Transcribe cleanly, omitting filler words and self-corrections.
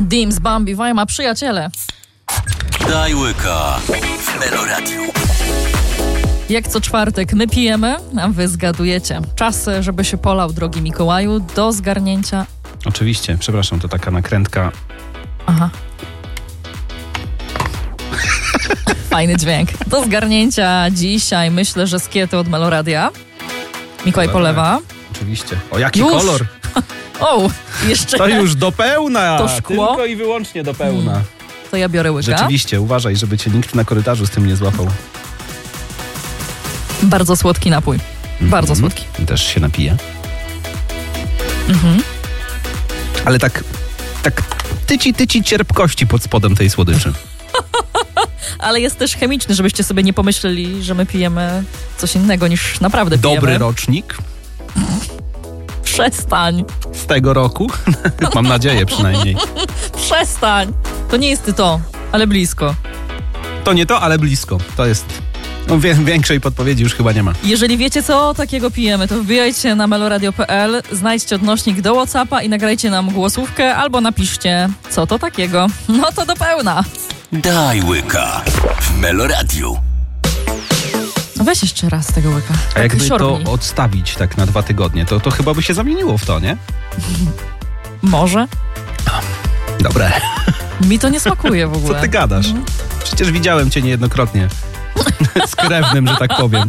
Dims, Bambi, Wajma, przyjaciele. Daj łyka w Meloradiu. Jak co czwartek my pijemy, a wy zgadujecie. Czas, żeby się polał, drogi Mikołaju, do zgarnięcia. Oczywiście, przepraszam, to taka nakrętka. Aha. Fajny dźwięk. Do zgarnięcia dzisiaj myślę, że skiety od Meloradia. Mikołaj polewa. Oczywiście. O, jaki Już? kolor! O, jeszcze To już do pełna! To szkło? Tylko i wyłącznie do pełna. to ja biorę łyka. Rzeczywiście, uważaj, żeby cię nikt na korytarzu z tym nie złapał. Bardzo słodki napój. Bardzo słodki. Też się napije. Ale tak tyci cierpkości pod spodem tej słodyczy. Ale jest też chemiczny, żebyście sobie nie pomyśleli, że my pijemy coś innego niż naprawdę pijemy. Dobry rocznik Przestań. z tego roku. Mam nadzieję przynajmniej. Przestań. To nie jest to, ale blisko. To nie to, ale blisko. To jest... No, większej podpowiedzi już chyba nie ma. Jeżeli wiecie, co takiego pijemy, to wbijajcie na meloradio.pl, znajdźcie odnośnik do WhatsAppa i nagrajcie nam głosówkę albo napiszcie, co to takiego. No to do pełna. Daj łyka w Meloradiu. Weź jeszcze raz tego łyka. A jakby to siorbi. odstawić tak na 2 tygodnie, to chyba by się zamieniło w to, nie? Może? Dobre. Mi to nie smakuje w ogóle. Co ty gadasz? Przecież widziałem cię niejednokrotnie. Z krewnym, że tak powiem.